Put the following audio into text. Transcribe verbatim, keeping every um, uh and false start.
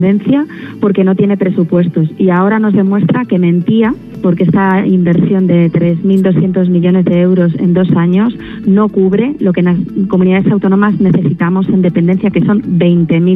porque no tiene presupuestos, y ahora nos demuestra que mentía, porque esta inversión de tres mil doscientos millones de euros en dos años no cubre lo que en las comunidades autónomas necesitamos en dependencia, que son veinte mil